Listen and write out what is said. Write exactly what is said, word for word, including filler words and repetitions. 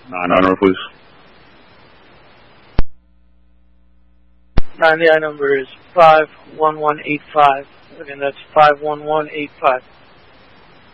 nine honor, please. nine, the I number is five one one eight five. Again, that's five one one eight five.